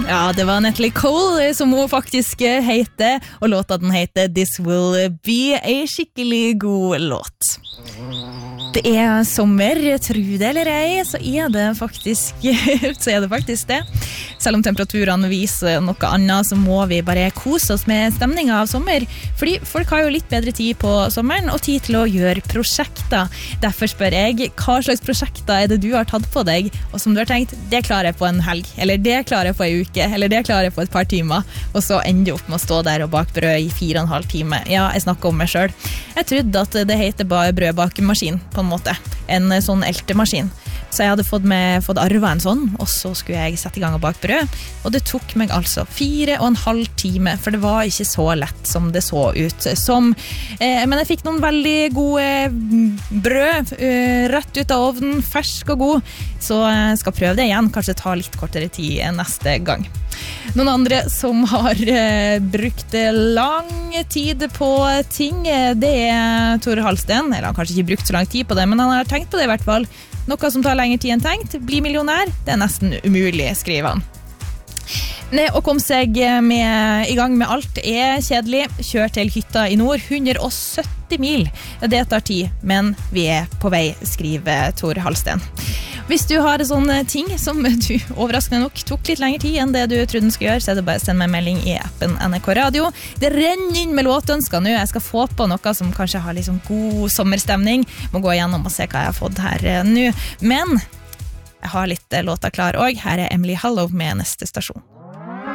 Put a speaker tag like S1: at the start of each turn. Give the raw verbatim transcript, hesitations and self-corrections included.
S1: Ja, det var Natalie Cole som hun faktisk heter, og låta den heter This Will Be, en skikkelig god låt. Det er sommer, tro det eller ei, så er det faktisk, så er det faktisk det. Selv om temperaturene viser noe annet, så må vi bare kose oss med stemningen av sommer, fordi folk har jo litt bedre tid på sommeren, og tid til å gjøre prosjekter. Derfor spør jeg, hva slags prosjekter er det du har tatt på deg, og som du har tenkt, det klarer jeg på en helg, eller det klarer jeg på en uke, eller det klarer jeg på et par timer, og så ender jeg opp med å stå der og bake brød i fire og en halv time. Ja, jeg snakker om meg selv. Jeg trodde at det heter bare brødbakemaskin, på en måte. En sånn eltemaskin. Så jeg hadde fått, med, fått arvet en sånn, og så skulle jeg sette i gang og bake brød. Og det tok meg altså fire og en halv time, for det var ikke så lett som det så ut som. Eh, men jeg fikk noen veldig gode brød, eh, rett ut av ovnen, fersk og god. Så jeg skal prøve det igjen, kanskje ta litt kortere tid neste gang. Noen andre som har eh, brukt lang tid på ting, det er Tore Halsten. Eller han har kanskje ikke brukt så lang tid på det, men han har tenkt på det i hvert fall. Noe som tar lengre tid enn tenkt. Bli millionær, det er nesten umulig, skriver han. Nei, å komme seg med, i gang med alt er kjedelig. Kjør til hytta i nord, hundre og sytti mil. Det tar tid, men vi er på vei, skriver Tore Halsten. Hvis du har sånne ting som du overraskende nok tok litt lengre tid enn det du trodde den skulle gjøre, så er det bare å sende meg en melding i appen N R K Radio. Det renner inn med låtønsker nå. Jeg skal få på noe som kanskje har liksom god sommerstemning. Må gå igjennom og se hva jeg har fått her nå. Men jeg har litt låter klar også. Her er Emily Hollow med neste stasjon.